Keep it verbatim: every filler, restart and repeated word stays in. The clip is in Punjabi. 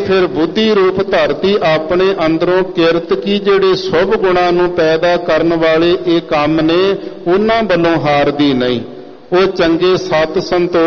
ਫਿਰ ਬੁੱਧੀ ਰੂਪ ਧਰਤੀ ਆਪਣੇ ਅੰਦਰੋਂ ਕਿਰਤ ਕੀ ਜਿਹੜੇ ਸ਼ੁਭ ਗੁਣਾਂ ਨੂੰ ਪੈਦਾ ਕਰਨ ਵਾਲੇ ਇਹ ਕੰਮ ਨੇ ਉਹਨਾਂ ਵੱਲੋਂ ਹਾਰਦੀ ਨਹੀਂ। ਉਹ ਚੰਗੇ ਸਤ ਸੰਤੋਖ